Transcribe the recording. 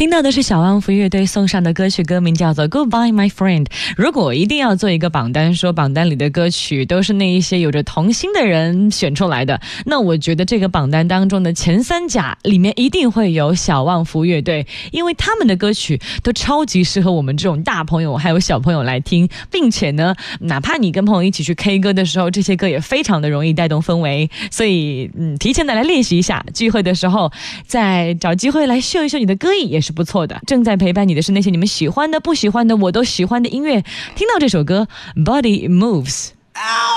听到的是小旺福乐队送上的歌曲，歌名叫做 Goodbye My Friend。 如果一定要做一个榜单，说榜单里的歌曲都是那一些有着童心的人选出来的，那我觉得这个榜单当中的前3甲里面一定会有小旺福乐队，因为他们的歌曲都超级适合我们这种大朋友还有小朋友来听，并且呢，哪怕你跟朋友一起去 K 歌的时候，这些歌也非常的容易带动氛围，所以提前的来练习一下，聚会的时候再找机会来秀一秀你的歌艺也是不错的。正在陪伴你的是那些你们喜欢的不喜欢的我都喜欢的音乐，听到这首歌 Body Moves。